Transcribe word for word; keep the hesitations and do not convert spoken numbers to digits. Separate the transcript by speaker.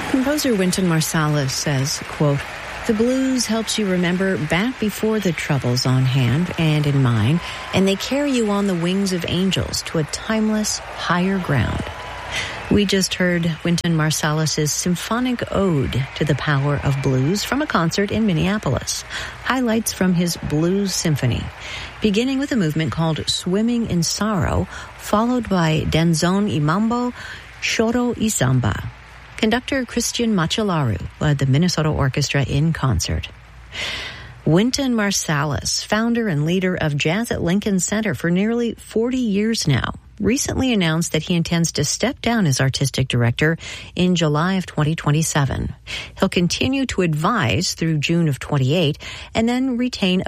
Speaker 1: Composer Wynton Marsalis says, quote, "The blues helps you remember back before the troubles on hand and in mind, and they carry you on the wings of angels to a timeless, higher ground." We just heard Wynton Marsalis' symphonic ode to the power of blues from a concert in Minneapolis. Highlights from his Blues Symphony, beginning with a movement called Swimming in Sorrow, followed by Danzon y Mambo, Choro y Samba. Conductor Christian Machelaru led the Minnesota Orchestra in concert. Wynton Marsalis, founder and leader of Jazz at Lincoln Center for nearly forty years now, recently announced that he intends to step down as artistic director in July of twenty twenty-seven. He'll continue to advise through June of twenty-eight and then retain a